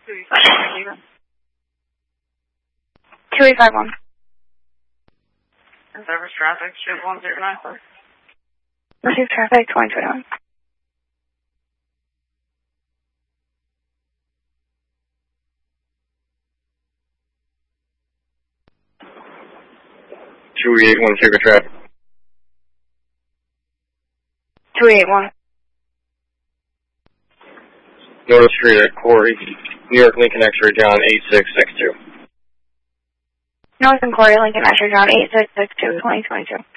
2851. Service traffic, ship 1094. Receive traffic 2021. Sugar traffic. 281. North Street at Corey, New York Lincoln X-ray John 8662. North and Corey, Lincoln Asher, John 8662, 2022.